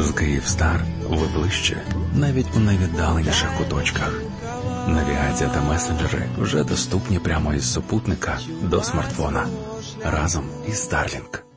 З Київстар ви ближче, навіть у найвіддаленіших куточках. Навігація та месенджери вже доступні прямо із супутника до смартфона. Разом із Starlink.